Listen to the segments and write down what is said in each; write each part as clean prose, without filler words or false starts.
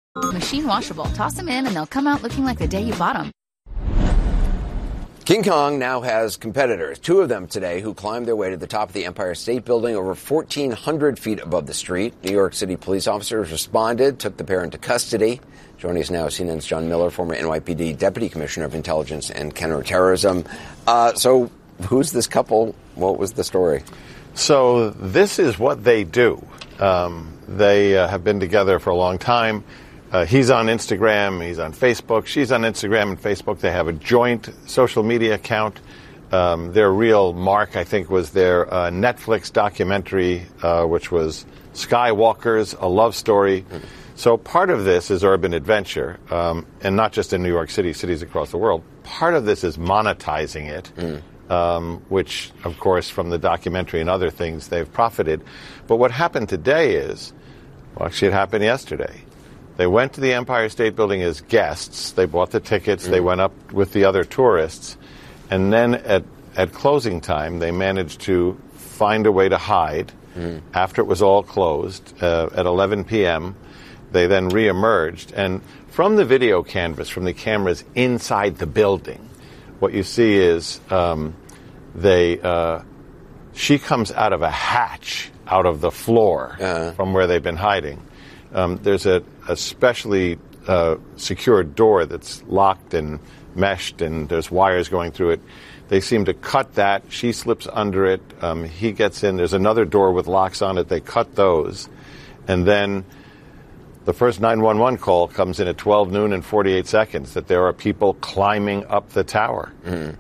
Machine washable. Toss them in and they'll come out looking like the day you bought them. King Kong now has competitors, two of them today, who climbed their way to the top of the Empire State Building over 1,400 feet above the street. New York City police officers responded, took the pair into custody. Joining us now is CNN's John Miller, former NYPD Deputy Commissioner of Intelligence and Counterterrorism. So who's this couple? What was the story? So this is what they do. They have been together for a long time. He's on Instagram, he's on Facebook, she's on Instagram and Facebook. They have a joint social media account. Their real mark, I think, was their Netflix documentary, which was Skywalkers, A Love Story. So part of this is urban adventure, and not just in New York City, cities across the world. Part of this is monetizing it, which, of course, from the documentary and other things, they've profited. But what happened today is, well, actually it happened yesterday. They went to the Empire State Building as guests. They bought the tickets. They went up with the other tourists. And then at closing time, they managed to find a way to hide after it was all closed at 11 p.m. They then reemerged. And from the video canvas, from the cameras inside the building, what you see is she comes out of a hatch out of the floor from where they've been hiding. There's a specially secured door that's locked and meshed, and there's wires going through it. They seem to cut that. She slips under it. He gets in. There's another door with locks on it. They cut those. And then the first 911 call comes in at 12 noon and 48 seconds that there are people climbing up the tower.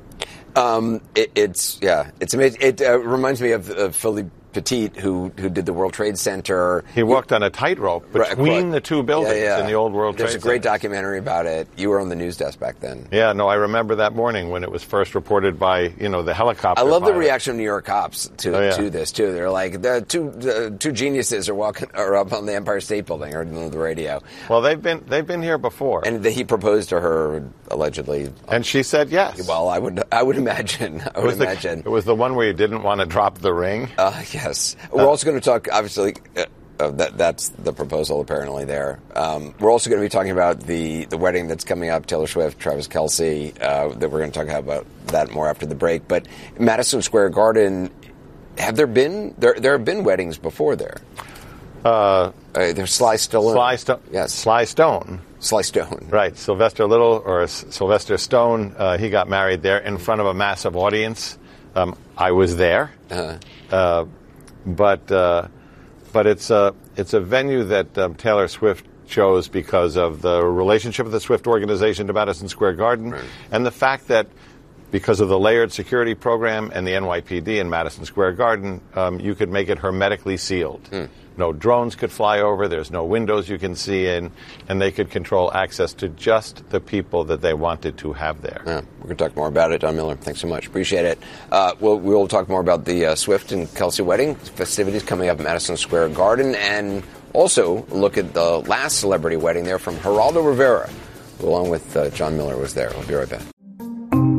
It's amazing. It reminds me of Philippe Petit, who did the World Trade Center. He walked on a tightrope between the two buildings in the old World Trade Center. There's a great documentary about it. You were on the news desk back then. Yeah, no, I remember that morning when it was first reported by, the helicopter. I love pilot. the reaction of New York cops to this, too. They're like, the two geniuses are up on the Empire State Building or on the radio. Well, they've been here before. And he proposed to her, allegedly. And she said yes. Well, I would imagine. It was the one where you didn't want to drop the ring? Yes. We're also going to talk, obviously, that's the proposal apparently there. We're also going to be talking about the wedding that's coming up, Taylor Swift, Travis Kelce, that we're going to talk about that more after the break. But Madison Square Garden, have there have been weddings before there? There's Sly Stone. Yes. Sly Stone. Sly Stone. Right. Sylvester Little, or Sylvester Stone, he got married there in front of a massive audience. I was there. But it's a venue that Taylor Swift chose because of the relationship of the Swift organization to Madison Square Garden, and the fact that because of the layered security program and the NYPD in Madison Square Garden, you could make it hermetically sealed. No drones could fly over, there's no windows you can see in, and they could control access to just the people that they wanted to have there. Yeah, we're going to talk more about it. John Miller, thanks so much. Appreciate it. We'll talk more about the Swift and Kelce wedding festivities coming up at Madison Square Garden, and also look at the last celebrity wedding there from Geraldo Rivera, who along with John Miller was there. We'll be right back.